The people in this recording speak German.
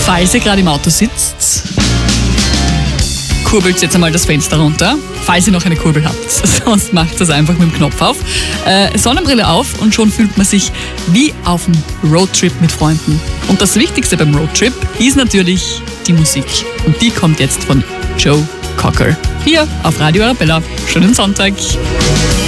Falls ihr gerade im Auto sitzt, kurbelt jetzt einmal das Fenster runter, falls ihr noch eine Kurbel habt. Sonst macht das einfach mit dem Knopf auf. Sonnenbrille auf und schon fühlt man sich wie auf einem Roadtrip mit Freunden. Und das Wichtigste beim Roadtrip ist natürlich die Musik. Und die kommt jetzt von Joe Cocker. Hier auf Radio Arabella. Schönen Sonntag.